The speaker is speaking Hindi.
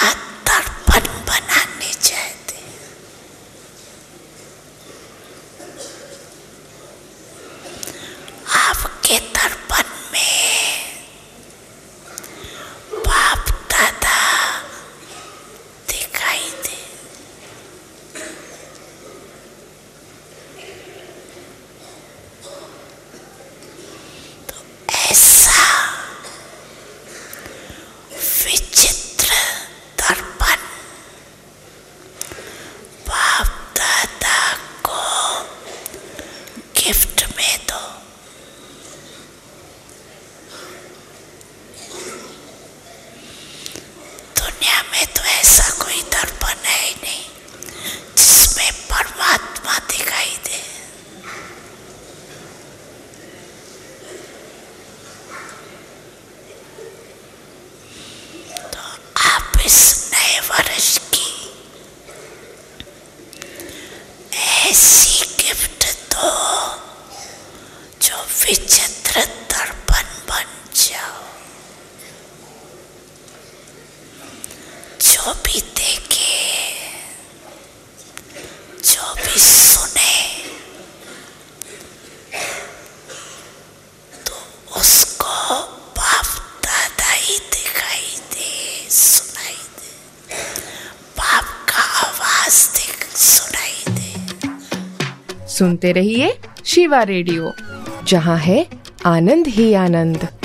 दर्पण बनाने चाहते। आपके दर्पण में बाप दादा दिखाई दे। तो ऐसा विचित्र दर्पण बाप दादा को गिफ्ट में दो। दुनिया में तो ऐसा कोई दर्पण है ही नहीं जिसमें परमात्मा दिखाई दे। तो आप इस नए वर्ष की ऐसी गिफ्ट दो जो विचित्र दर्पण बन जाओ। जो भी देखे, जो भी सुने, तो उसको बाप दादा ही दिखाई दे, सुनाई दे, बाप का आवाज सुनाई दे। सुनते रहिए शिवा रेडियो, जहाँ है आनंद ही आनंद।